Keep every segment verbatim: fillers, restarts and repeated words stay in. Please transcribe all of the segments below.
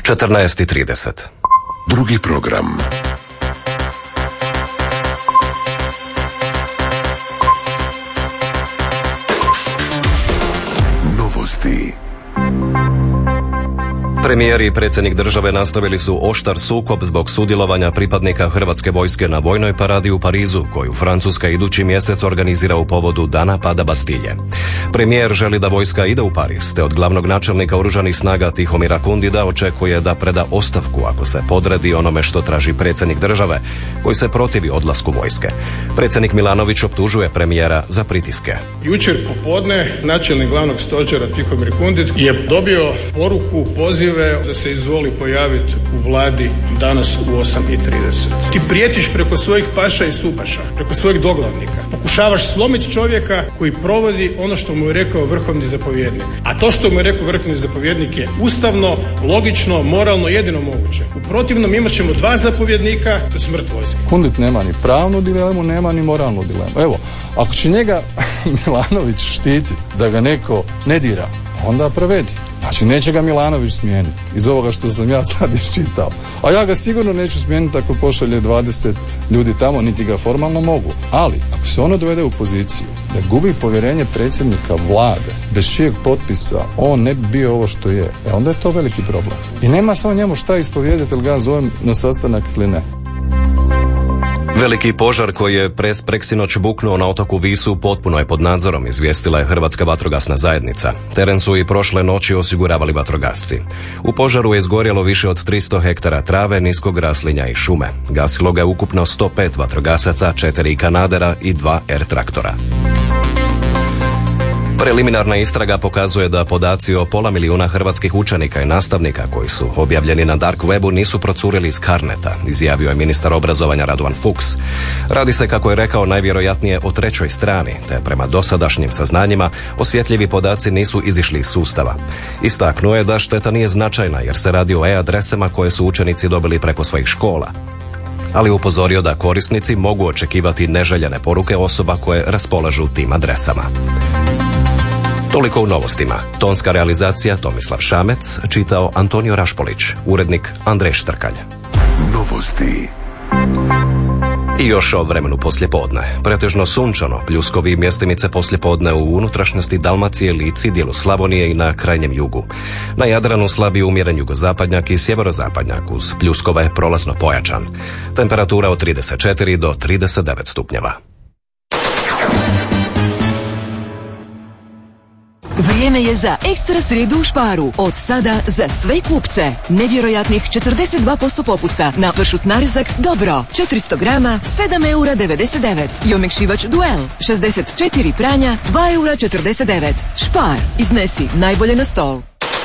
četrnaest i trideset. Drugi program. Novosti. Premijer i predsjednik države nastavili su oštar sukob zbog sudjelovanja pripadnika Hrvatske vojske na vojnoj paradi u Parizu, koju Francuska idući mjesec organizira u povodu Dana pada Bastilje. Premijer želi da vojska ide u Pariz, te od glavnog načelnika oružanih snaga Tihomira Kundida očekuje da preda ostavku ako se podredi onome što traži predsjednik države, koji se protivi odlasku vojske. Predsjednik Milanović optužuje premijera za pritiske. Jučer popodne načelnik glavnog stožera Tihomir Kundid je dobio poruku, poziv da se izvoli pojaviti u vladi danas u osam i trideset. Ti prijetiš preko svojih paša i supaša, preko svojih doglavnika. Pokušavaš slomiti čovjeka koji provodi ono što mu je rekao vrhovni zapovjednik. A to što mu je rekao vrhovni zapovjednik je ustavno, logično, moralno, jedino moguće. U protivnom imat ćemo dva zapovjednika, to je smrt vojske. Kundit nema ni pravnu dilemu, nema ni moralnu dilemu. Evo, ako će njega Milanović štiti da ga neko ne dira, onda provedi. Znači, neće ga Milanović smijeniti iz ovoga što sam ja sad iščitao. A ja ga sigurno neću smijeniti ako pošalje dvadeset ljudi tamo, niti ga formalno mogu. Ali, ako se ono dovede u poziciju da gubi povjerenje predsjednika vlade, bez čijeg potpisa on ne bi bio ovo što je, e onda je to veliki problem. I nema samo njemu šta ispovijedati, ili ga zovem na sastanak ili ne. Veliki požar koji je pres preksinoć buknuo na otoku Visu potpuno je pod nadzorom, izvijestila je Hrvatska vatrogasna zajednica. Teren su i prošle noći osiguravali vatrogasci. U požaru je izgorjelo više od tristo hektara trave, niskog raslinja i šume. Gasilo ga je ukupno sto pet vatrogasaca, četiri kanadera i dva er traktora. Preliminarna istraga pokazuje da podaci o pola milijuna hrvatskih učenika i nastavnika koji su objavljeni na dark webu nisu procurili iz Carneta, izjavio je ministar obrazovanja Radovan Fuchs. Radi se, kako je rekao, najvjerojatnije o trećoj strani, te prema dosadašnjim saznanjima osjetljivi podaci nisu izišli iz sustava. Istaknuo je da šteta nije značajna jer se radi o e-adresama koje su učenici dobili preko svojih škola. Ali upozorio da korisnici mogu očekivati neželjene poruke osoba koje raspolažu tim adresama. Toliko u novostima. Tonska realizacija Tomislav Šamec, čitao Antonio Rašpolić, urednik Andrej Štrkalj. Novosti. I još o vremenu poslijepodne. Pretežno sunčano, pljuskovi mjestimice poslijepodne u unutrašnjosti Dalmacije, Lici, dijelu Slavonije i na krajnjem jugu. Na Jadranu slabi umjeren jugozapadnjak i sjeverozapadnjak uz pljuskove prolazno pojačan. Temperatura od trideset četiri do trideset devet stupnjeva. Vrijeme je za ekstra srijedu u Sparu. Od sada za sve kupce. Nevjerojatnih četrdeset dva posto popusta na pršut narezak Dobro. četiristo grama, sedam eura devedeset devet. I omekšivač Duel. šezdeset četiri pranja, dva eura četrdeset devet. Spar. Iznesi najbolje na stol.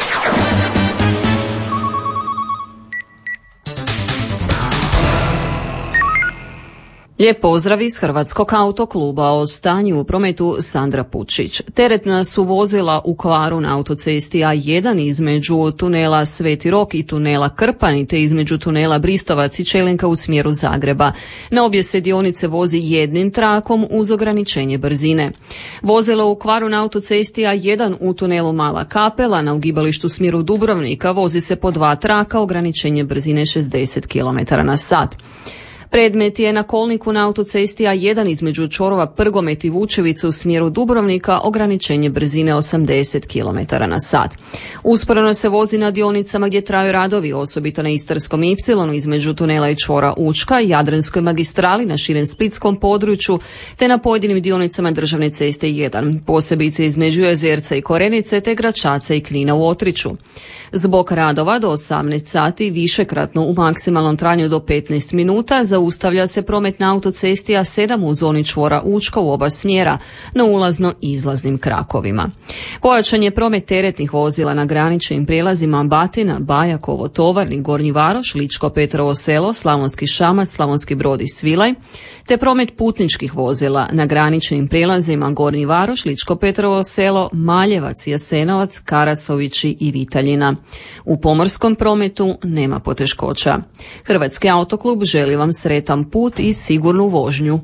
Lijep pozdrav iz Hrvatskog autokluba. O stanju u prometu Sandra Pučić. Teretna su vozila u kvaru na autocesti A jedan između tunela Sveti Rok i tunela Krpani, te između tunela Bristovac i Čelinka u smjeru Zagreba. Na obje se dionice vozi jednim trakom uz ograničenje brzine. Vozila u kvaru na autocesti A jedan u tunelu Mala Kapela na ugibalištu smjeru Dubrovnika vozi se po dva traka, ograničenje brzine šezdeset kilometara na sat. Predmet je na kolniku na autocesti A jedan između čvorova Prgomet i Vučevice u smjeru Dubrovnika, ograničenje brzine osamdeset kilometara na sat. Usporeno se vozi na dionicama gdje traju radovi, osobito na Istarskom ipsilonu između tunela i čvora Učka, Jadranskoj magistrali na širem splitskom području, te na pojedinim dionicama državne ceste jedan, posebice između Jezerca i Korenice, te Gračaca i Knina u Otriću. Zbog radova do osamnaest sati, višekratno u maksimalnom trajanju do petnaest minuta, zaustavlja se promet na autocesti A sedam u zoni čvora Učka u oba smjera na ulazno-izlaznim krakovima. Pojačan je promet teretnih vozila na graničnim prijelazima Batina, Bajakovo, Tovarnik, Gornji Varoš, Ličko Petrovo Selo, Slavonski Šamac, Slavonski Brod i Svilaj, te promet putničkih vozila na graničnim prijelazima Gornji Varoš, Ličko Petrovo Selo, Maljevac, Jasenovac, Karasovići i Vitaljina. U pomorskom prometu nema poteškoća. Hrvatski autoklub želi vam sretan put i sigurnu vožnju.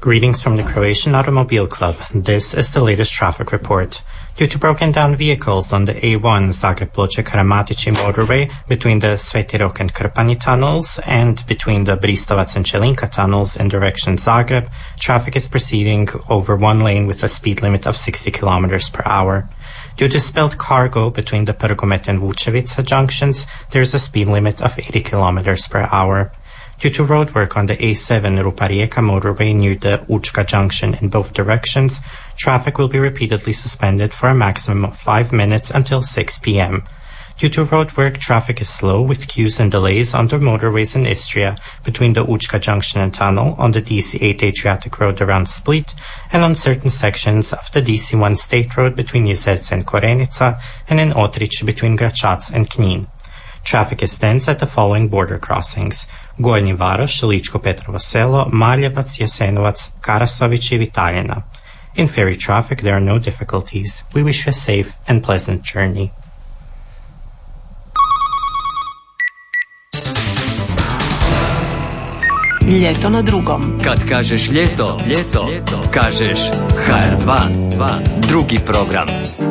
Greetings from the Croatian Automobile Club. This is the latest traffic report. Due to broken down vehicles on the A one Zagreb-Ploče-Karamatici motorway between the Sveti Rok and Krpani tunnels and between the Bristovac and Čelinka tunnels in direction Zagreb, traffic is proceeding over one lane with a speed limit of sixty kilometers per hour. Due to spilled cargo between the Prgomet and Vučevica junctions, there is a speed limit of eighty kilometers per hour. Due to roadwork on the A seven Rupa-Rijeka motorway near the Učka junction in both directions, traffic will be repeatedly suspended for a maximum of five minutes until six p.m. Due to roadwork, traffic is slow with queues and delays on the motorways in Istria between the Učka junction and tunnel, on the D C eight Adriatic road around Split, and on certain sections of the D C one state road between Jezerce and Korenica, and in Otrić between Gračac and Knin. Traffic is dense at the following border crossings: Gornji Varoš, Ličko-Petrovo Selo, Maljevac, Jasenovac, Karasović i Vitaljina. In ferry traffic, there are no difficulties. We wish you a safe and pleasant journey. Ljeto na drugom. Kad kažeš ljeto, ljeto, ljeto. Kažeš H R dva, drugi program.